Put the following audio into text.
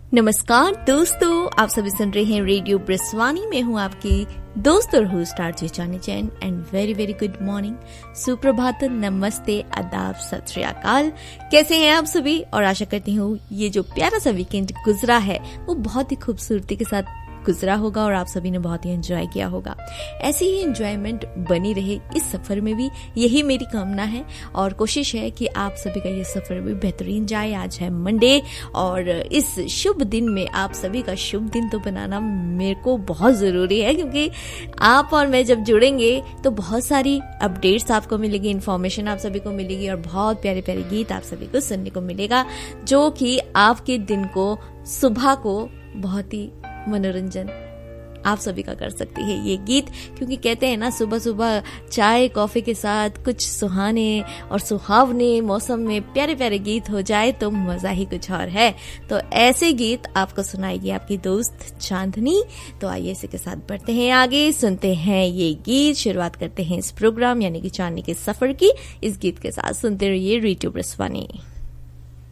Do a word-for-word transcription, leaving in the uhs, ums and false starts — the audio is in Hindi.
नमस्कार दोस्तों, आप सभी सुन रहे हैं रेडियो ब्रिस्वानी में हूँ आपकी दोस्त और होस्ट आरजे जानी Jain and very very good morning, सुप्रभात, नमस्ते, आदाब, सत श्री अकाल। कैसे हैं आप सभी? और आशा करती हूँ ये जो प्यारा सा वीकेंड गुजरा है वो बहुत ही खूबसूरती के साथ गुजरा होगा और आप सभी ने बहुत ही एंजॉय किया होगा। ऐसी ही एंजॉयमेंट बनी रहे इस सफर में भी, यही मेरी कामना है और कोशिश है कि आप सभी का ये सफर भी बेहतरीन जाए। आज है मंडे और इस शुभ दिन में आप सभी का शुभ दिन तो बनाना मेरे को बहुत जरूरी है, क्योंकि आप और मैं जब जुड़ेंगे तो बहुत सारी अपडेट्स आपको मिलेगी, इन्फॉर्मेशन आप सभी को मिलेगी और बहुत प्यारे प्यारे गीत आप सभी को सुनने को मिलेगा, जो कि आपके दिन को, सुबह को बहुत ही मनोरंजन आप सभी का कर सकती है ये गीत। क्योंकि कहते हैं ना, सुबह सुबह चाय कॉफी के साथ कुछ सुहाने और सुहावने मौसम में प्यारे प्यारे गीत हो जाए तो मजा ही कुछ और है। तो ऐसे गीत आपको सुनाएगी आपकी दोस्त चांदनी। तो आइए इसी के साथ बढ़ते हैं आगे, सुनते हैं ये गीत, शुरुआत करते हैं इस प्रोग्राम यानी कि चांदनी के सफर की इस गीत के साथ। सुनते रहिए रेडियो ब्रिस्वानी।